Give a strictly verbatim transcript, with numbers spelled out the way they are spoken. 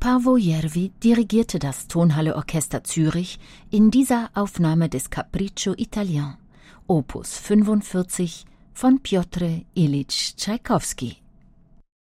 Paavo Järvi dirigierte das Tonhalle-Orchester Zürich in dieser Aufnahme des Capriccio Italien, Opus fünfundvierzig von Pjotr Iljitsch Tschaikowski.